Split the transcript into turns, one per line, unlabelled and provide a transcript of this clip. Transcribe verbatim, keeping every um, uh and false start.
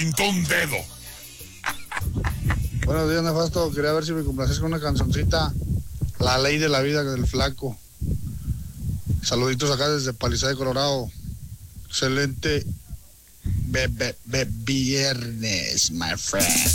pintó un dedo.
Buenos días, Nefasto. Quería ver si me complaces con una cancioncita. La ley de la vida del flaco. Saluditos acá desde Palisade, Colorado. Excelente be, be, be, viernes, my friend.